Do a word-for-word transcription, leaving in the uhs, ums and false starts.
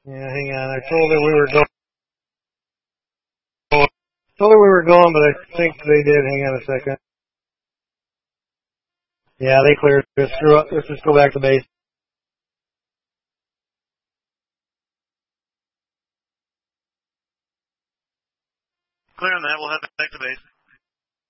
Yeah, hang on. I told her we were going. Told her we were going, but I think they did. Hang on a second. Yeah, they cleared. Just screw up. Let's just go back to base. Clearing that. We'll head back to base.